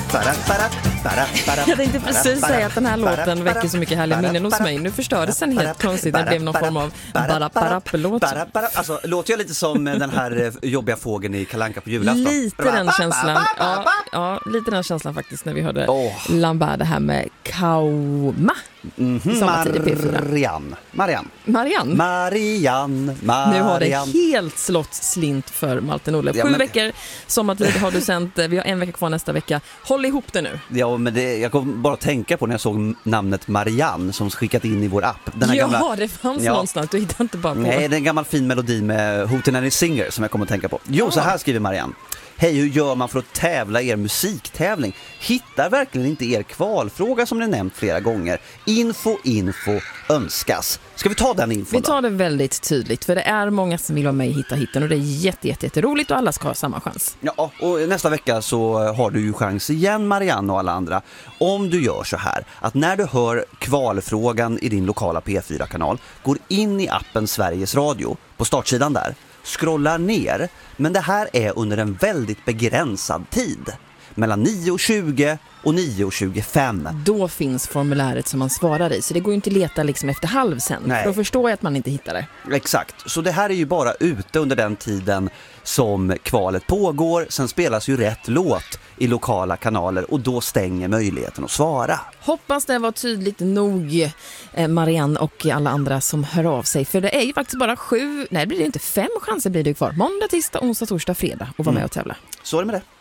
Jag tänkte precis säga att den här låten väcker så mycket härliga minnen hos mig. Nu förstördes den helt konstigt. Det blev någon form av bara-låt. Alltså, låter jag lite som den här jobbiga fågeln i Kalle Anka på julafton? Lite den känslan. Ja, lite den känslan faktiskt när vi hörde Lambada här med Kauma. Marianne. Nu har det helt slått slint för Malte Nordlöf. 7 veckor sommartid har du sänt. Vi har 1 vecka kvar nästa vecka. Håll ihop det nu. Ja, men jag kom bara att tänka på när jag såg namnet Marianne som skickat in i vår app. Den här gamla, det fanns någonstans. Du hittar inte bara på. Nej, det är en gammal fin melodi med Hootenanny Singer som jag kommer att tänka på. Så här skriver Marianne. Hej, hur gör man för att tävla er musiktävling? Hittar verkligen inte er kvalfråga som ni nämnt flera gånger. Info önskas. Ska vi ta den infon då? Vi tar det väldigt tydligt, för det är många som vill vara med i Hitta hitten och det är jätteroligt och alla ska ha samma chans. Ja, och nästa vecka så har du ju chans igen, Marianne och alla andra. Om du gör så här, att när du hör kvalfrågan i din lokala P4-kanal, går in i appen Sveriges Radio på startsidan där. Scrollar ner, men det här är under en väldigt begränsad tid. Mellan 9:20 och 9:25. Då finns formuläret som man svarar i, så det går ju inte att leta liksom efter halv sen. Nej. För då förstår jag att man inte hittar det. Exakt, så det här är ju bara ute under den tiden som kvalet pågår. Sen spelas ju rätt låt i lokala kanaler och då stänger möjligheten att svara. Hoppas det var tydligt nog, Marianne och alla andra som hör av sig. För det är ju faktiskt bara 5 chanser blir det kvar. Måndag, tisdag, onsdag, torsdag, fredag och vara med och tävla. Så är det med det.